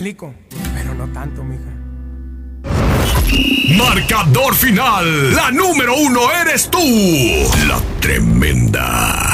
bélico, pero no tanto, mija. Marcador final. La número 1 eres tú. La Tremenda.